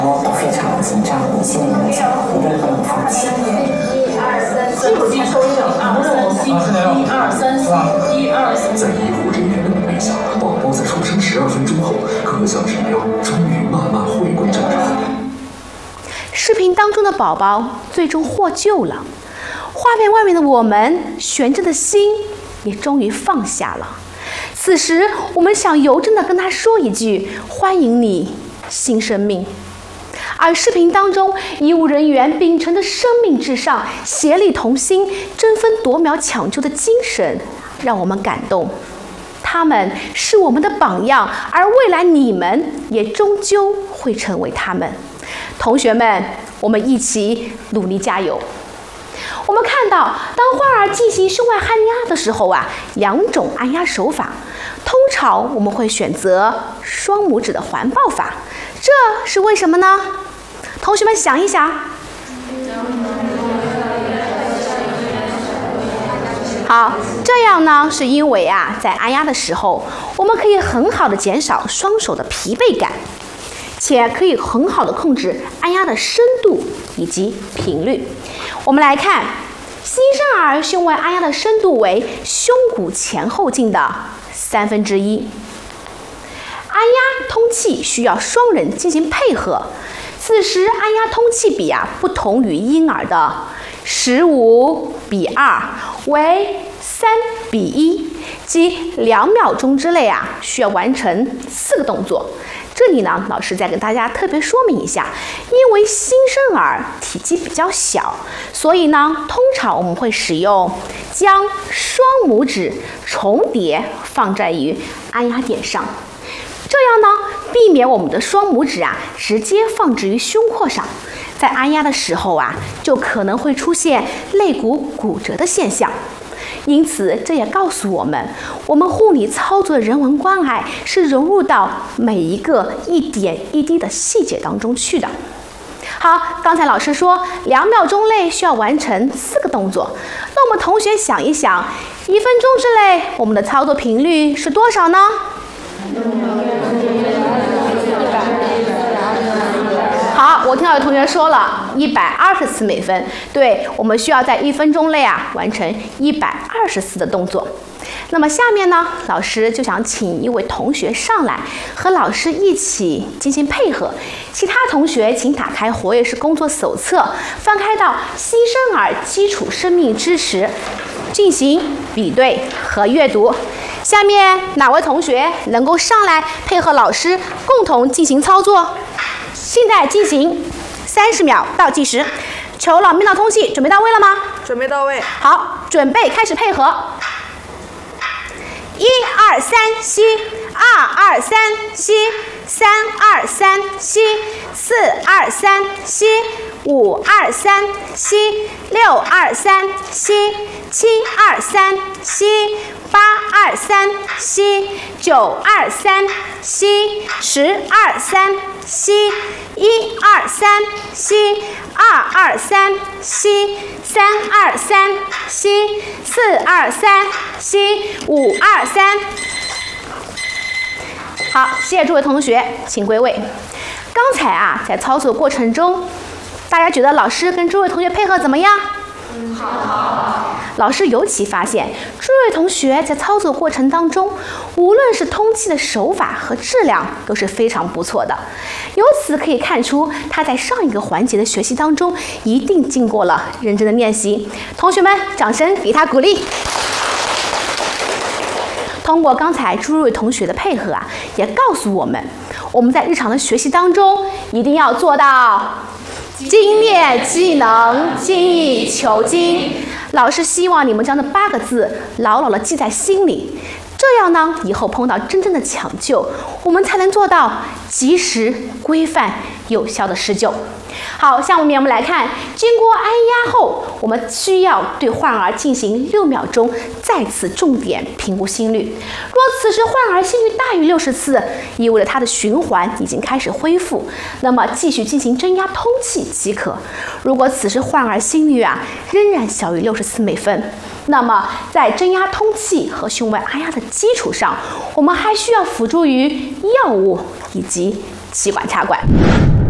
都非常的紧张，心里面想一定不能放弃。 一口气抽1、2、3、1、2、3、4、1、2、3。 在医护人员的努力下，宝宝在出生12分钟后，各项指标终于慢慢回归正常。 视频当中的宝宝最终获救了，画面外面的我们悬着的心也终于放下了。此时，我们想由衷地跟他说一句：欢迎你，新生命。而视频当中，医务人员秉承着生命至上、协力同心、争分夺秒抢救的精神，让我们感动。他们是我们的榜样，而未来你们也终究会成为他们。同学们，我们一起努力加油！我们看到，当患儿进行胸外按压的时候啊，2种按压手法，通常我们会选择双拇指的环抱法，这是为什么呢？同学们想一想。好，这样呢，是因为啊，在按压的时候，我们可以很好的减少双手的疲惫感，且可以很好的控制按压的深度以及频率。我们来看，新生儿胸外按压的深度为胸骨前后径的1/3。按压通气需要双人进行配合，此时按压通气比不同于婴儿的15:2，为3:1，即2秒钟之内需要完成4个动作。这里呢，老师再给大家特别说明一下，因为新生儿体积比较小，所以呢，通常我们会使用将双拇指重叠放在于按压点上，这样呢，避免我们的双拇指直接放置于胸廓上，在按压的时候就可能会出现肋骨骨折的现象。因此，这也告诉我们，我们护理操作的人文关爱是融入到每一个一点一滴的细节当中去的。好，刚才老师说2秒钟内需要完成4个动作，那我们同学想一想，1分钟之内我们的操作频率是多少呢？好，我听到有同学说了120次每分，对，我们需要在1分钟内完成120次的动作。那么下面呢，老师就想请一位同学上来和老师一起进行配合。其他同学请打开活跃式工作手册，翻开到新生儿基础生命知识，进行比对和阅读。下面哪位同学能够上来配合老师共同进行操作？现在进行30秒倒计时，求老命道通气，准备到位了吗？ 准备到位。 好，准备开始配合。1、2、3，吸；2、2、3，吸；3、2、3，吸；4、2、3，吸；5、2、3，吸；6、2、3，吸；7、2、3，吸；8、2、3，吸；9、2、3，吸；10、2、3，吸；1、2、3，吸；2、2、3，吸；3、2、3，吸；4、2、3，吸；5、2、3。好，谢谢诸位同学，请归位。刚才在操作过程中，大家觉得老师跟诸位同学配合怎么样？好。老师尤其发现，诸位同学在操作过程当中，无论是通气的手法和质量都是非常不错的。由此可以看出，他在上一个环节的学习当中，一定经过了认真的练习。同学们，掌声给他鼓励。通过刚才诸位同学的配合也告诉我们，我们在日常的学习当中一定要做到精炼技能，精益求精。老师希望你们将这8个字牢牢地记在心里，这样呢，以后碰到真正的抢救，我们才能做到及时、规范、有效的施救。好，下面我们来看，经过按压后，我们需要对患儿进行6秒钟再次重点评估心率。若此时患儿心率大于60次，意味着他的循环已经开始恢复，那么继续进行针压通气即可。如果此时患儿心率仍然小于60次每分，那么在针压通气和胸外按压的基础上，我们还需要辅助于药物以及气管插管。